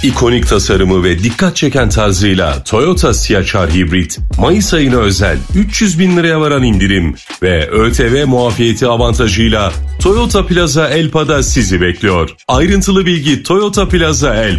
İkonik tasarımı ve dikkat çeken tarzıyla Toyota CHR Hibrit, Mayıs ayına özel 300 bin liraya varan indirim ve ÖTV muafiyeti avantajıyla Toyota Plaza Elpa'da sizi bekliyor. Ayrıntılı bilgi Toyota Plaza Elpa.